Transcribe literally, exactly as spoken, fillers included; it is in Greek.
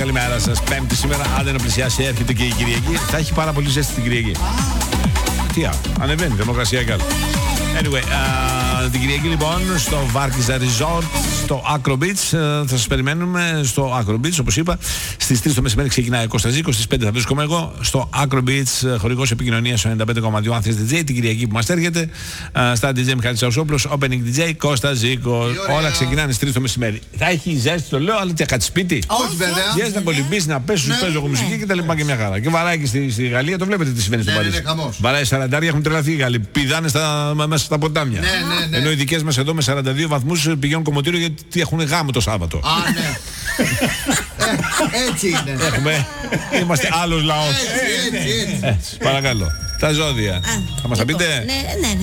καλημέρα σας. Πέμπτη σήμερα, άντε να πλησιάσει, έρχεται και η Κυριακή. Θα έχει πάρα πολύ ζέστη την Κυριακή. Τι άλλο, ανεβαίνει, θερμοκρασία κάτω. Anyway, uh, την Κυριακή λοιπόν στο Βάρκιζα Resort, στο Acro Beach, uh, θα σας περιμένουμε στο Acro Beach, όπως είπα. Στις τρεις το μεσημέρι ξεκινάει ο Κώστας Ζήκος, στις πέντε θα βρίσκομαι εγώ στο Acro Beach, χορηγός επικοινωνίας στο ενενήντα πέντε κόμμα δύο Άνθης ντι τζέι, την Κυριακή που μας έρχεται. Uh, στα ντι τζέι Μιχάλης Αουσόπουλος, opening ντι τζέι Κώστας Ζήκος. Όλα ξεκινάνε στις τρεις το μεσημέρι. Θα έχει ζέστη, το λέω, αλλά τι θα κάτσει σπίτι. Όχι βέβαια. Ζέστη να κολυμπήσει, να πέσει, σου παίζω εγώ μουσική και τα λοιπά και μια χαρά. Και βαράκι στη, στη Γαλλία, το βλέπετε τι συμβαίνει στο Παρίσι. Βαράει σαράντα, έχουν τρελαθεί οι Γάλλοι. Πηδάνε στα, μέσα στα ποτάμια. Ναι, ναι, ναι. Ενώ οι δικές μας εδώ με σαράντα δύο βαθμούς πηγαίνουν κομμωτήριο γιατί έχουν γάμο το Σάββατο. Α, ναι. ε, έτσι είναι. Έχουμε, είμαστε άλλος λαός. Έτσι, έτσι, έτσι. Παρακαλώ. Τα ζώδια. Θα μας τα πείτε. Ναι, ναι, ναι.